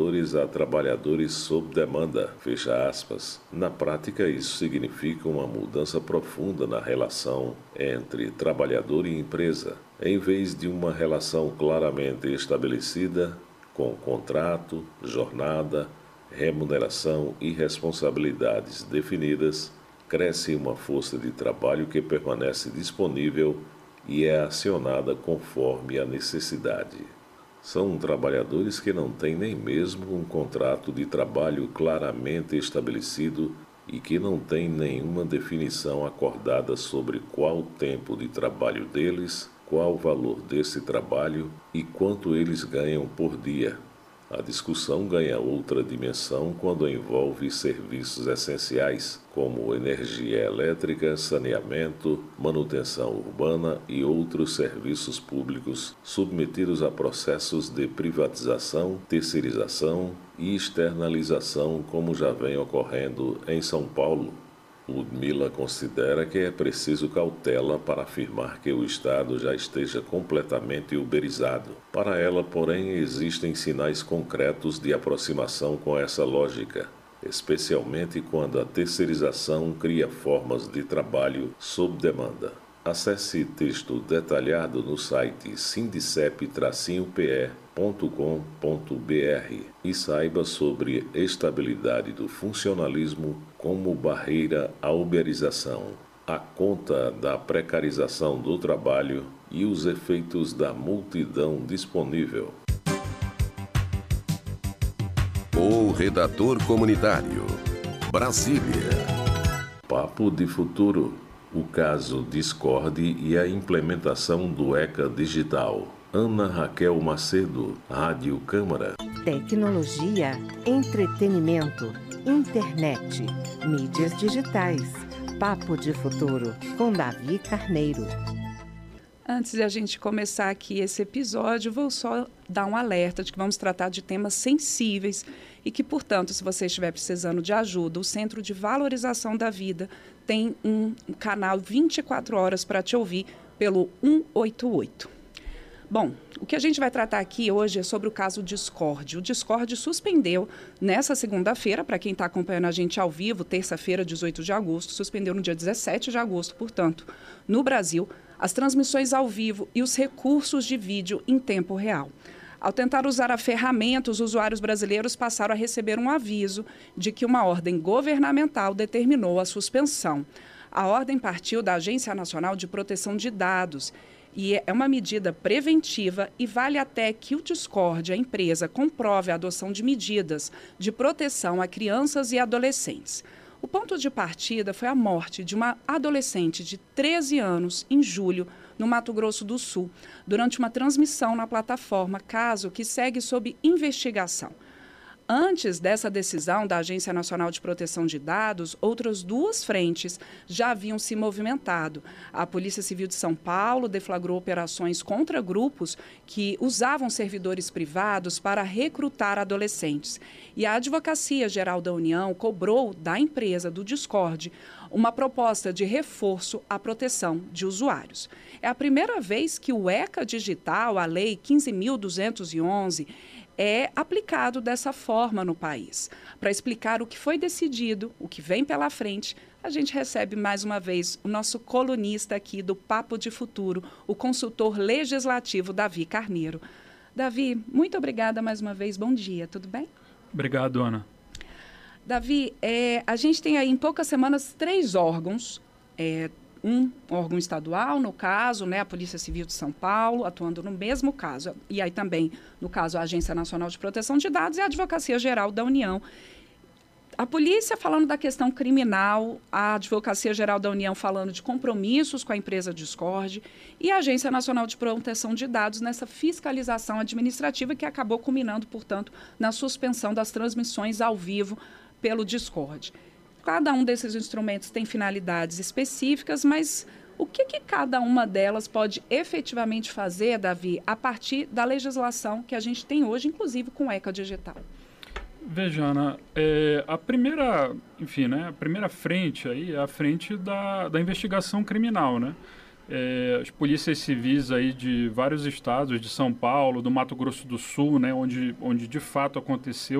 trabalhadores a trabalhadores sob demanda, fecha aspas. Na prática, isso significa uma mudança profunda na relação entre trabalhador e empresa. Em vez de uma relação claramente estabelecida, com contrato, jornada, remuneração e responsabilidades definidas, cresce uma força de trabalho que permanece disponível e é acionada conforme a necessidade. São trabalhadores que não têm nem mesmo um contrato de trabalho claramente estabelecido e que não têm nenhuma definição acordada sobre qual tempo de trabalho deles, qual o valor desse trabalho e quanto eles ganham por dia. A discussão ganha outra dimensão quando envolve serviços essenciais, como energia elétrica, saneamento, manutenção urbana e outros serviços públicos submetidos a processos de privatização, terceirização e externalização, como já vem ocorrendo em São Paulo. Ludmila considera que é preciso cautela para afirmar que o Estado já esteja completamente uberizado. Para ela, porém, existem sinais concretos de aproximação com essa lógica, especialmente quando a terceirização cria formas de trabalho sob demanda. Acesse texto detalhado no site sindicep-pe.com.br e saiba sobre estabilidade do funcionalismo como barreira à uberização, a conta da precarização do trabalho e os efeitos da multidão disponível. O redator comunitário. Brasília. Papo de Futuro. O caso Discord e a implementação do ECA Digital. Ana Raquel Macedo, Rádio Câmara. Tecnologia, entretenimento, internet, mídias digitais. Papo de Futuro, com Davi Carneiro. Antes de a gente começar aqui esse episódio, vou só dar um alerta de que vamos tratar de temas sensíveis e que, portanto, se você estiver precisando de ajuda, o Centro de Valorização da Vida tem um canal 24 horas para te ouvir pelo 188. Bom, o que a gente vai tratar aqui hoje é sobre o caso Discord. O Discord suspendeu nessa segunda-feira, para quem está acompanhando a gente ao vivo, terça-feira, 18 de agosto, suspendeu no dia 17 de agosto, portanto, no Brasil, as transmissões ao vivo e os recursos de vídeo em tempo real. Ao tentar usar a ferramenta, os usuários brasileiros passaram a receber um aviso de que uma ordem governamental determinou a suspensão. A ordem partiu da Agência Nacional de Proteção de Dados e é uma medida preventiva e vale até que o Discord, a empresa, comprove a adoção de medidas de proteção a crianças e adolescentes. O ponto de partida foi a morte de uma adolescente de 13 anos em julho, no Mato Grosso do Sul, durante uma transmissão na plataforma, caso que segue sob investigação. Antes dessa decisão da Agência Nacional de Proteção de Dados, outras duas frentes já haviam se movimentado. A Polícia Civil de São Paulo deflagrou operações contra grupos que usavam servidores privados para recrutar adolescentes. E a Advocacia Geral da União cobrou da empresa do Discord uma proposta de reforço à proteção de usuários. É a primeira vez que o ECA Digital, a Lei 15.211, é aplicado dessa forma no país. Para explicar o que foi decidido, o que vem pela frente, a gente recebe mais uma vez o nosso colunista aqui do Papo de Futuro, o consultor legislativo Davi Carneiro. Davi, muito obrigada mais uma vez, bom dia, tudo bem? Obrigado, Ana. Davi, a gente tem aí em poucas semanas 3 órgãos, um órgão estadual, no caso, né, a Polícia Civil de São Paulo, atuando no mesmo caso, e aí também, no caso, a Agência Nacional de Proteção de Dados e a Advocacia Geral da União. A polícia falando da questão criminal, a Advocacia Geral da União falando de compromissos com a empresa Discord e a Agência Nacional de Proteção de Dados nessa fiscalização administrativa que acabou culminando, portanto, na suspensão das transmissões ao vivo pelo Discord. Cada um desses instrumentos tem finalidades específicas, mas o que cada uma delas pode efetivamente fazer, Davi, a partir da legislação que a gente tem hoje, inclusive com o ECA Digital? Veja, Ana, a primeira frente aí é a frente da investigação criminal, né? As polícias civis aí de vários estados, de São Paulo, do Mato Grosso do Sul, né, onde de fato aconteceu